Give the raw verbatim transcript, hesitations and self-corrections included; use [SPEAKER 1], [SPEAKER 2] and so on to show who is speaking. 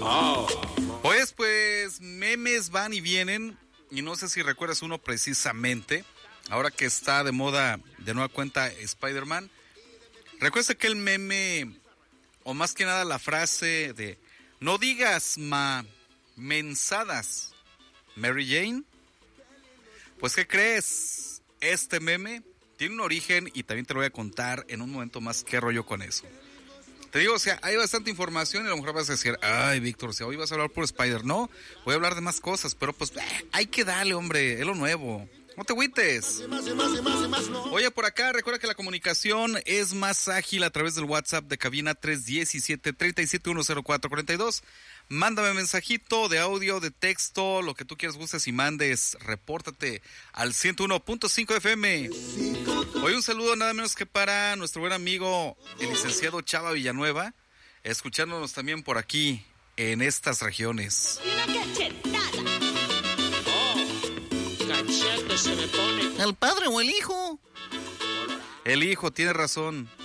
[SPEAKER 1] Pues, pues, memes van y vienen, y no sé si recuerdas uno precisamente, ahora que está de moda de nueva cuenta Spider-Man. ¿Recuerdas aquel meme, o más que nada la frase de, no digas ma, mensadas, Mary Jane? Pues, ¿qué crees? Este meme tiene un origen y también te lo voy a contar en un momento más qué rollo con eso. Te digo, o sea, hay bastante información y a lo mejor vas a decir, ay, Víctor, si hoy vas a hablar por Spider, no, voy a hablar de más cosas, pero pues eh, hay que darle, hombre, es lo nuevo. No te agüites. Oye, por acá, recuerda que la comunicación es más ágil a través del WhatsApp de cabina tres uno siete, tres siete uno cero cuatro cuatro dos. Mándame mensajito de audio, de texto, lo que tú quieras, gustes y mandes. Repórtate al ciento uno punto cinco F M. Hoy un saludo nada menos que para nuestro buen amigo, el licenciado Chava Villanueva, escuchándonos también por aquí, en estas regiones.
[SPEAKER 2] ¿El padre o el hijo?
[SPEAKER 1] El hijo, tiene razón.